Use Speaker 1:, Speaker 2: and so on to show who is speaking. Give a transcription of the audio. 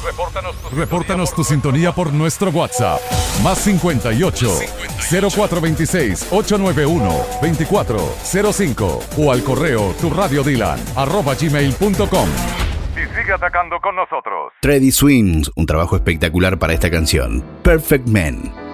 Speaker 1: Repórtanos tu sintonía por nuestro WhatsApp. Más 58 0426 891 2405 o al correo turradiodilan@gmail.com. Y sigue atacando con nosotros.
Speaker 2: Treddy Swims, un trabajo espectacular para esta canción. Perfect Man.